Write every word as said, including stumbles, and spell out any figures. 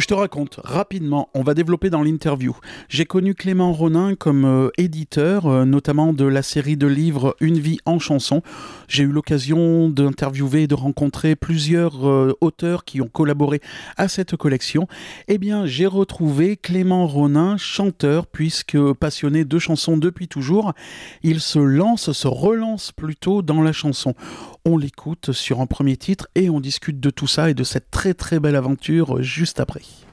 Je te raconte rapidement, on va développer dans l'interview. J'ai connu Clément Ronin comme euh, éditeur, euh, notamment de la série de livres Une vie en chanson. J'ai eu l'occasion d'interviewer et de rencontrer plusieurs euh, auteurs qui ont collaboré à cette collection. Eh bien, j'ai retrouvé Clément Ronin, chanteur, puisque passionné de chansons depuis toujours, il se lance, se relance plutôt dans la chanson. On l'écoute sur un premier titre et on discute de tout ça et de cette très très belle aventure juste après.